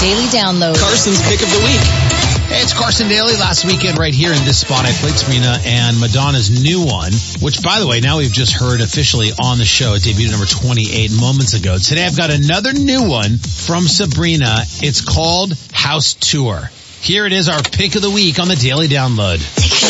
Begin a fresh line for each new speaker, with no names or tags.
Daily Download.
Carson's Pick of the Week.
Hey, it's Carson Daly. Last weekend right here in this spot, I played Sabrina and Madonna's new one, which, by the way, now we've just heard officially on the show. It debuted number 28 moments ago. Today I've got another new one from Sabrina. It's called House Tour. Here it is, our pick of the week on the Daily Download.